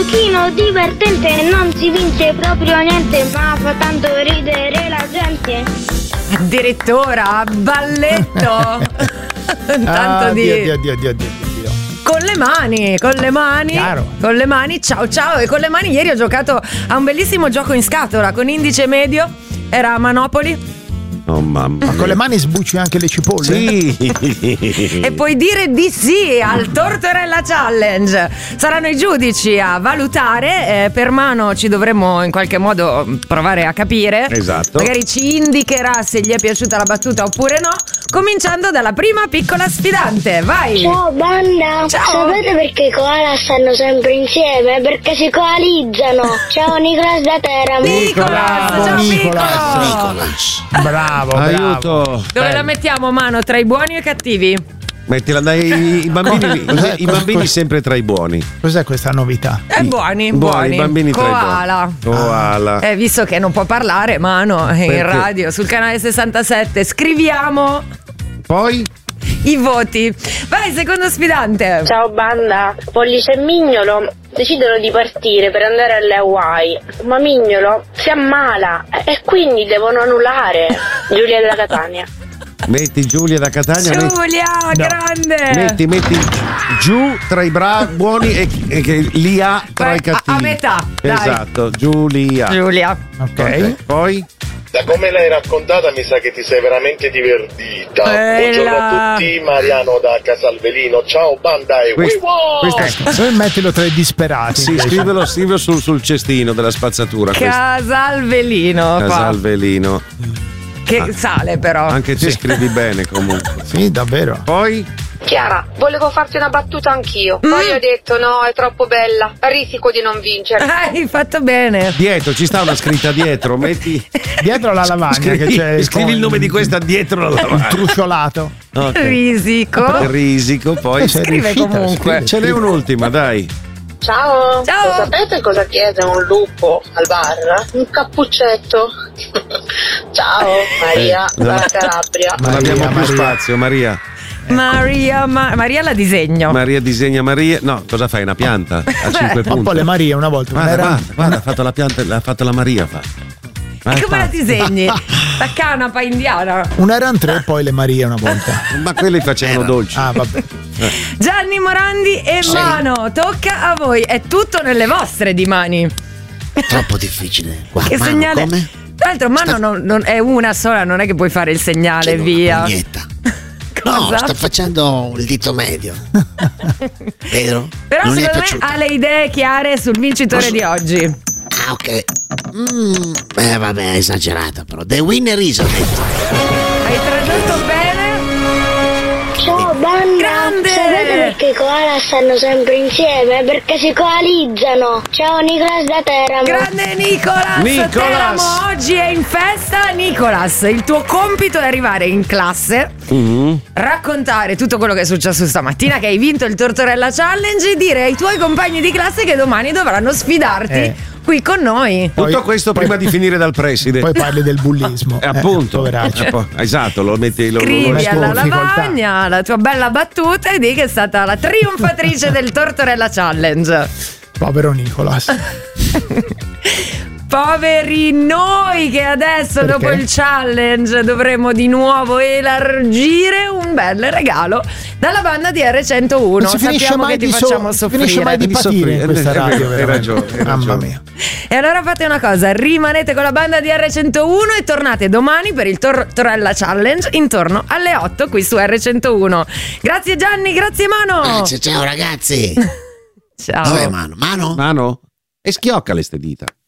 giochino divertente, non si vince proprio niente, ma fa tanto ridere la gente. Addirittura balletto. Tanto Dio. Con le mani. Chiaro. Con le mani, ciao. E con le mani ieri ho giocato a un bellissimo gioco in scatola con indice medio. Era Manopoli. Oh mamma. Ma con le mani sbucci anche le cipolle? Sì. E puoi dire di sì al Tortorella Challenge. Saranno i giudici a valutare. Per mano ci dovremmo in qualche modo provare a capire. Esatto. Magari ci indicherà se gli è piaciuta la battuta oppure no. Cominciando dalla prima piccola sfidante. Vai. Ciao banda, Ciao. sapete perché i koala stanno sempre insieme? Perché si coalizzano. Ciao Nicolas da Teramo. Ciao Nicolas. Bravo. Aiuto. Dove la mettiamo, mano? Tra i buoni e i cattivi? Mettila dai, i bambini sempre tra i buoni. Cos'è questa novità? Buoni. I bambini Koala. tra i buoni. Koala. Visto che non può parlare, mano, Perché? in radio, sul canale 67, scriviamo Poi? i voti. Vai, secondo sfidante. Ciao banda, Pollice e Mignolo decidono di partire per andare alle Hawaii, ma Mignolo si ammala e quindi devono annullare. Giulia della Catania. Metti Giulia da Catania. Giulia, grande. Metti giù tra i buoni e che li ha tra Vai, i cattivi. a metà, dai. Esatto, Giulia. Ok. Poi? Da come l'hai raccontata mi sa che ti sei veramente divertita. Buongiorno a tutti, Mariano da Casalvelino. Ciao banda e Poi mettilo tra i disperati. Sì, scrivilo sul cestino della spazzatura. Casalvelino. Casalvelino. Che sale però. Anche te scrivi bene comunque. Sì, davvero. Poi? Chiara, volevo farti una battuta anch'io. Poi ho detto no, è troppo bella. Risico di non vincere. Hai fatto bene. Dietro, ci sta una scritta dietro, metti dietro la lavagna che c'è. Scrivi il nome di questa dietro la lavagna. Trusciolato. Okay. Risico, poi scrive comunque. Ce n'è un'ultima, dai. Ciao. Lo sapete cosa chiede un lupo al bar? Un cappuccetto. Ciao, Maria dalla Calabria. Non abbiamo più spazio, Maria. Maria la disegno. Maria disegna Maria. No, cosa fai? Una pianta a 5 punti. Un po' le Marie una volta. Guarda, ha fatto la pianta, l'ha fatto la Maria. E come la disegni? La canapa indiana. Una erano 3 poi le Marie una volta. Ma quelli facevano dolci. Ah, vabbè. Gianni Morandi e Mano, tocca a voi. È tutto nelle vostre di mani. Troppo difficile. Guarda, Che Mano, segnale? come? Tra l'altro Mano non è una sola, non è che puoi fare il segnale, via. No, sto facendo il dito medio. Vero? Però non secondo me ha le idee chiare sul vincitore di oggi. Ah, ok. Vabbè, è esagerata però. The winner is, ho detto. Hai tradotto bene? Ciao banda, Grande! sapete perché i koala stanno sempre insieme? Perché si coalizzano. Ciao Nicolas da Teramo. Grande Nicolas! Teramo oggi è in festa. Nicolas, il tuo compito è arrivare in classe, raccontare tutto quello che è successo stamattina, che hai vinto il Tortorella Challenge, e dire ai tuoi compagni di classe che domani dovranno sfidarti qui con noi. Tutto questo prima di finire dal preside. Poi parli del bullismo. Appunto. Esatto, lo metti. Scrivi alla lavagna la tua bella battuta e di che è stata la trionfatrice del Tortorella Challenge. Povero Nicolas. Poveri noi che adesso dopo il challenge dovremo di nuovo elargire un bel regalo dalla banda di R101. Non si finisce Sappiamo mai che ti facciamo soffrire. Finisce mai di patire in questa radio. Hai ragione. Mamma mia. E allora fate una cosa, rimanete con la banda di R101 e tornate domani per il Tortorella Challenge intorno alle 8 qui su R101. Grazie Gianni, grazie Mano. Ciao ragazzi. Ciao. Dov'è Mano? Mano? E schioccale ste dita.